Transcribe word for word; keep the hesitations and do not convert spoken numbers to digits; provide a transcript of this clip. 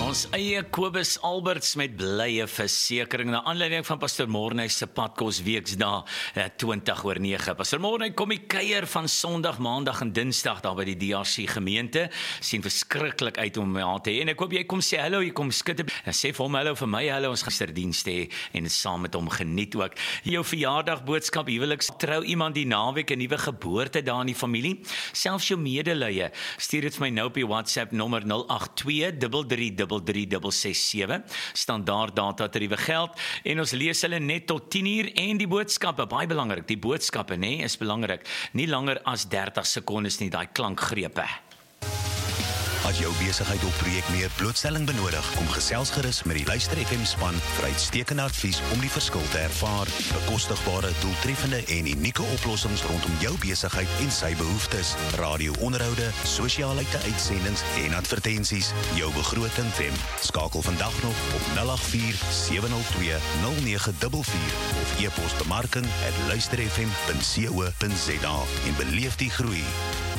Ons eie Kobus Alberts met blye versekering na aanleiding van Pastor Morney se padkos weksdae twintig oor nege. Pastor Morney kom die kuier van Sondag, Maandag en Dinsdag daar by die D R C gemeente. Sien verskriklik uit om my aan te hê. En ek hoop jy kom sê hallo, jy kom skit en sê vir hom hallo vir my, hallo, ons gaan dienste hê en saam met hom geniet ook. Jou verjaardag boodskap, huweliks, trou iemand die naweek, 'n nuwe geboorte daar in die familie. Selfs jou medelee, stuur dit vir my nou op die WhatsApp nommer nul agt twee drie drie drie drie drie ses sewe. Standaard data tariewe geld en ons lees hulle net tot tien uur en die boodskappe, baie belangrik, die boodskappe nê, is belangrik. Nie langer as dertig sekondes nie, daai klankgrepe. As jou besigheid of projek meer blootstelling benodig, kom gesels gerus met die Luister F M span vir uitstekende advies om die verskil te ervaar. Bekostigbare, doeltreffende en unieke oplossings rondom jou besigheid en sy behoeftes. Radio-onderhoude, sosiale uitsendings en advertensies. Jou begroting F M. Skakel vandag nog op nul agt vier sewe nul twee nul nege vier vier of e-pos bemarking at luisterfm punt co punt za en beleef die groei.